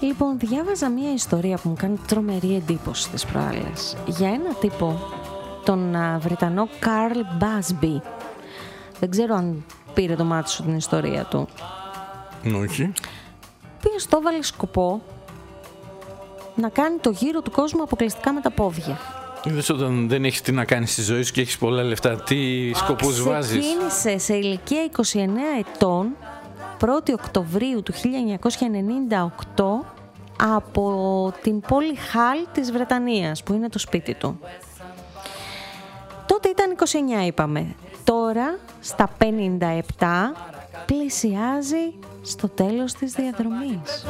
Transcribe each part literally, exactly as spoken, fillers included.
Λοιπόν, διάβαζα μία ιστορία που μου κάνει τρομερή εντύπωση τις προάλλες για ένα τύπο, τον α, Βρετανό Καρλ Μπάσμπι. Δεν ξέρω αν πήρε το μάτι σου την ιστορία του. Όχι. Ποιος το έβαλε σκοπό να κάνει το γύρο του κόσμου αποκλειστικά με τα πόδια. Είδες, όταν δεν έχεις τι να κάνεις στη ζωή σου και έχεις πολλά λεφτά, τι σκοπούς βάζεις? Ξεκίνησε σε ηλικία είκοσι εννέα ετών, πρώτη Οκτωβρίου του χίλια εννιακόσια ενενήντα οκτώ, από την πόλη Χαλ της Βρετανίας, που είναι το σπίτι του. Τότε ήταν είκοσι εννέα, είπαμε. Τώρα, στα πενήντα επτά, πλησιάζει στο τέλος της διαδρομής.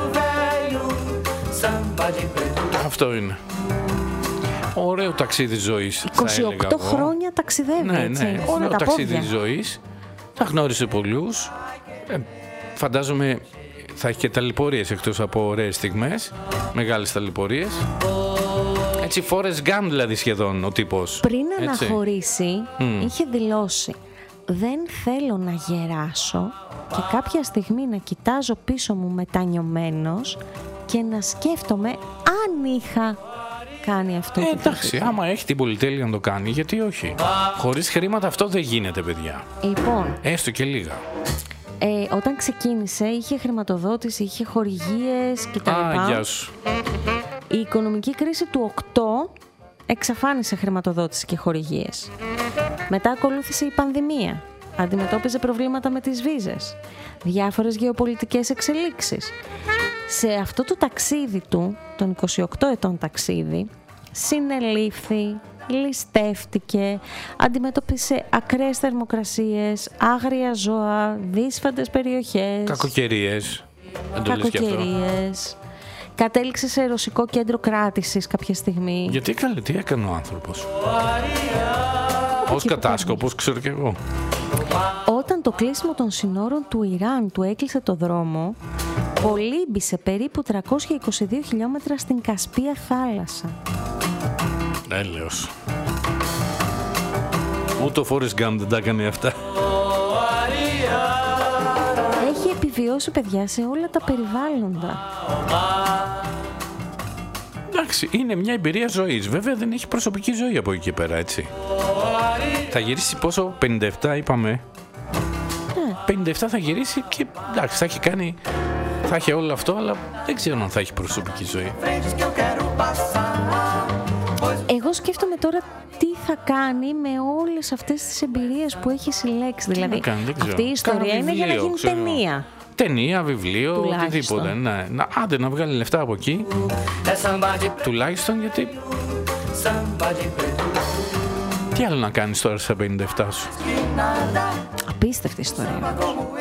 Αυτό είναι. Ωραίο ταξίδι ζωής. είκοσι οκτώ χρόνια ταξιδεύει, ναι, έτσι. Ναι, Ωραίο ωραίο ταξίδι ζωής. Θα γνώρισε πολλούς. Ε, φαντάζομαι θα έχει και ταλαιπωρίες εκτός από ωραίες στιγμές. Μεγάλες ταλαιπωρίες. Έτσι, Forrest Gump δηλαδή σχεδόν ο τύπος. Πριν έτσι. αναχωρήσει, Mm. είχε δηλώσει: δεν θέλω να γεράσω και κάποια στιγμή να κοιτάζω πίσω μου μετανιωμένος και να σκέφτομαι αν είχα κάνει αυτό ε, που εντάξει, είχα. άμα έχει την πολυτέλεια να το κάνει, γιατί όχι? Χωρίς χρήματα αυτό δεν γίνεται, παιδιά. Λοιπόν, έστω και λίγα. ε, όταν ξεκίνησε είχε χρηματοδότηση, είχε χορηγίες κτλ. Α, γεια σου. Η οικονομική κρίση του οκτώ εξαφάνισε χρηματοδότηση και χορηγίες. Μετά ακολούθησε η πανδημία. Αντιμετώπιζε προβλήματα με τις βίζες. Διάφορες γεωπολιτικές εξελίξεις. Σε αυτό το ταξίδι του, τον είκοσι οκτώ ετών ταξίδι, συνελήφθη, ληστεύτηκε, αντιμετώπισε ακραίες θερμοκρασίες, άγρια ζώα, δύσφαντες περιοχές, Κακοκαιρίες. Δεν το λες και αυτό. κακοκαιρίες. Κατέληξε σε ρωσικό κέντρο κράτησης κάποια στιγμή. Γιατί καλέ, τι έκανε ο άνθρωπος? Ως κατάσκοπος, ξέρω κι εγώ. Όταν το κλείσιμο των συνόρων του Ιράν του έκλεισε το δρόμο, κολύμπησε περίπου τριακόσια είκοσι δύο χιλιόμετρα στην Κασπία θάλασσα. Έλεος. Ούτε ο Forrest Gump δεν τα έκανε αυτά. Έχει επιβιώσει, παιδιά, σε όλα τα περιβάλλοντα. Εντάξει, είναι μια εμπειρία ζωής. Βέβαια δεν έχει προσωπική ζωή από εκεί και πέρα, έτσι. Θα γυρίσει πόσο? πενήντα επτά είπαμε. Ναι. πενήντα επτά θα γυρίσει και εντάξει, θα έχει κάνει, θα έχει όλο αυτό, αλλά δεν ξέρω αν θα έχει προσωπική ζωή. Εγώ σκέφτομαι τώρα τι θα κάνει με όλες αυτές τις εμπειρίες που έχει συλλέξει. Δηλαδή, κάνει, αυτή η ιστορία Κάνα είναι βιβλίο, για να γίνει ξέρω. ταινία. Ταινία, βιβλίο, Τουλάχιστον. οτιδήποτε. Ναι. Να, άντε να βγάλει λεφτά από εκεί. Τουλάχιστον, γιατί τι άλλο να κάνεις τώρα στα πενήντα επτά σου? Απίστευτη ιστορία.